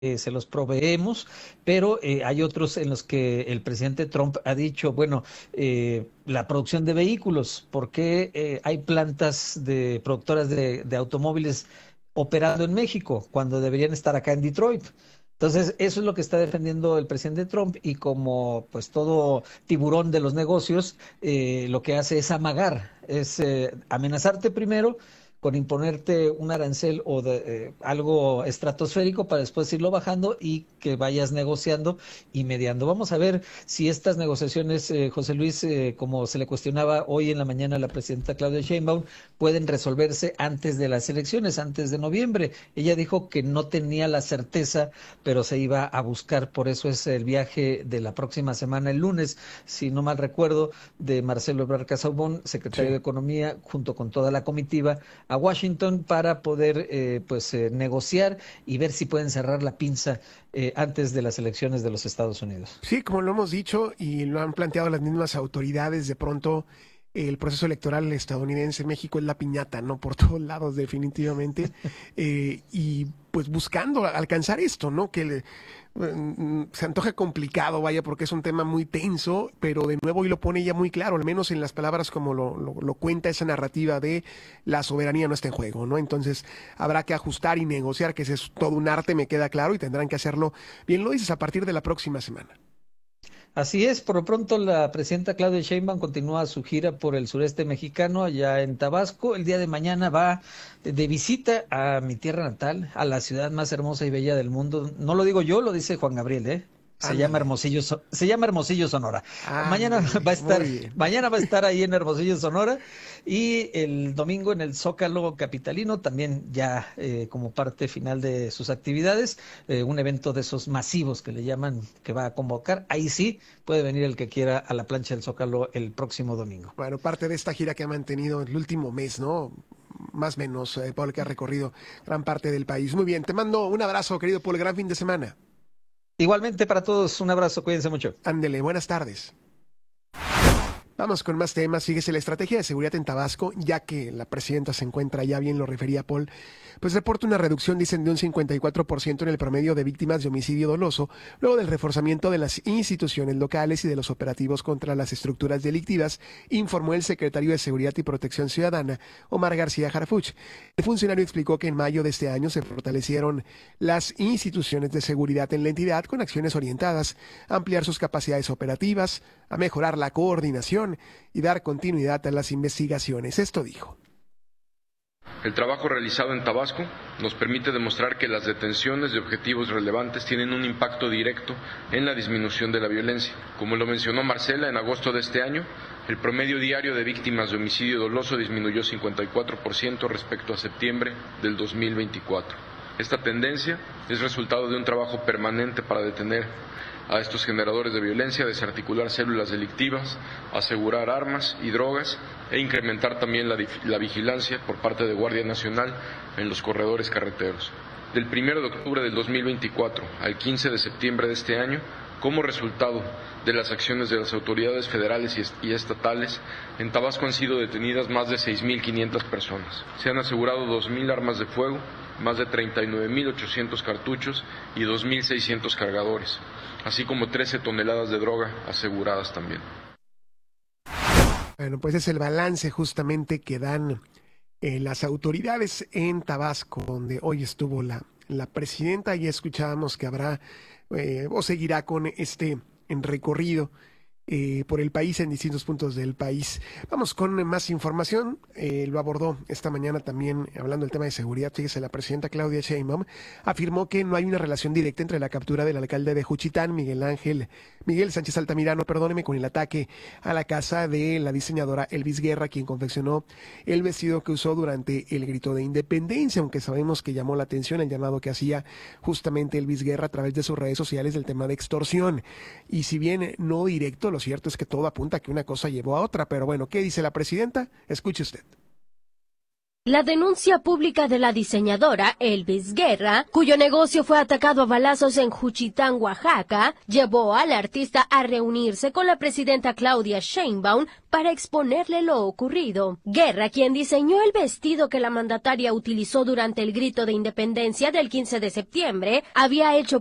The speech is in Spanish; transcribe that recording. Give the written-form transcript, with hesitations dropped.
se los proveemos, pero hay otros en los que el presidente Trump ha dicho, bueno, la producción de vehículos, ¿por qué hay plantas de productoras de automóviles operando en México cuando deberían estar acá en Detroit? Entonces, eso es lo que está defendiendo el presidente Trump y como pues todo tiburón de los negocios, lo que hace es amagar, es amenazarte primero con imponerte un arancel o algo estratosférico para después irlo bajando y que vayas negociando y mediando. Vamos a ver si estas negociaciones, José Luis, como se le cuestionaba hoy en la mañana a la presidenta Claudia Sheinbaum, pueden resolverse antes de las elecciones, antes de noviembre. Ella dijo que no tenía la certeza, pero se iba a buscar. Por eso es el viaje de la próxima semana, el lunes, si no mal recuerdo, de Marcelo Ebrard Casaubon, secretario Sí. de Economía, junto con toda la comitiva a Washington para poder negociar y ver si pueden cerrar la pinza antes de las elecciones de los Estados Unidos. Sí, como lo hemos dicho y lo han planteado las mismas autoridades, de pronto el proceso electoral estadounidense en México es la piñata, ¿no? Por todos lados, definitivamente. Y pues buscando alcanzar esto, ¿no? Se antoja complicado, vaya, porque es un tema muy tenso, pero de nuevo y lo pone ya muy claro, al menos en las palabras como lo cuenta esa narrativa de la soberanía no está en juego, ¿no? Entonces habrá que ajustar y negociar, que ese es todo un arte, me queda claro, y tendrán que hacerlo, bien lo dices, a partir de la próxima semana. Así es, por lo pronto la presidenta Claudia Sheinbaum continúa su gira por el sureste mexicano, allá en Tabasco. El día de mañana va de visita a mi tierra natal, a la ciudad más hermosa y bella del mundo. No lo digo yo, lo dice Juan Gabriel, ¿eh? Ándale, Se llama Hermosillo, Sonora. Mañana ándale, va a estar, muy bien. mañana va a estar ahí en Hermosillo, Sonora, y el domingo en el Zócalo capitalino, también ya como parte final de sus actividades, un evento de esos masivos que le llaman, que va a convocar. Ahí sí puede venir el que quiera a la plancha del Zócalo el próximo domingo. Bueno, parte de esta gira que ha mantenido el último mes, ¿no? Más o menos, Paul, que ha recorrido gran parte del país. Muy bien, te mando un abrazo, querido Paul, gran fin de semana. Igualmente para todos, un abrazo, cuídense mucho. Ándele, buenas tardes. Vamos con más temas. Síguese la estrategia de seguridad en Tabasco, ya que la presidenta se encuentra, ya bien lo refería Paul, pues reporta una reducción, dicen, de un 54% en el promedio de víctimas de homicidio doloso, luego del reforzamiento de las instituciones locales y de los operativos contra las estructuras delictivas, informó el secretario de Seguridad y Protección Ciudadana, Omar García Harfuch. El funcionario explicó que en mayo de este año se fortalecieron las instituciones de seguridad en la entidad con acciones orientadas a ampliar sus capacidades operativas, a mejorar la coordinación y dar continuidad a las investigaciones. Esto dijo. El trabajo realizado en Tabasco nos permite demostrar que las detenciones de objetivos relevantes tienen un impacto directo en la disminución de la violencia. Como lo mencionó Marcela, en agosto de este año, el promedio diario de víctimas de homicidio doloso disminuyó 54% respecto a septiembre del 2024. Esta tendencia es resultado de un trabajo permanente para detener a estos generadores de violencia, desarticular células delictivas, asegurar armas y drogas e incrementar también la vigilancia por parte de Guardia Nacional en los corredores carreteros. Del 1 de octubre del 2024 al 15 de septiembre de este año, como resultado de las acciones de las autoridades federales y estatales, en Tabasco han sido detenidas más de 6.500 personas. Se han asegurado 2.000 armas de fuego, más de 39.800 cartuchos y 2.600 cargadores, así como 13 toneladas de droga aseguradas también. Bueno, pues es el balance justamente que dan las autoridades en Tabasco, donde hoy estuvo la presidenta, y escuchábamos que habrá o seguirá con este recorrido por el país, en distintos puntos del país. Vamos con más información. Lo abordó esta mañana también, hablando del tema de seguridad. Fíjese, la presidenta Claudia Sheinbaum afirmó que no hay una relación directa entre la captura del alcalde de Juchitán, Miguel Sánchez Altamirano, perdóneme, con el ataque a la casa de la diseñadora Elvis Guerra, quien confeccionó el vestido que usó durante el grito de independencia, aunque sabemos que llamó la atención el llamado que hacía justamente Elvis Guerra a través de sus redes sociales del tema de extorsión. Y si bien no directo, lo cierto es que todo apunta a que una cosa llevó a otra. Pero bueno, ¿qué dice la presidenta? Escuche usted. La denuncia pública de la diseñadora Elvis Guerra, cuyo negocio fue atacado a balazos en Juchitán, Oaxaca, llevó al artista a reunirse con la presidenta Claudia Sheinbaum para exponerle lo ocurrido. Guerra, quien diseñó el vestido que la mandataria utilizó durante el grito de independencia del 15 de septiembre, había hecho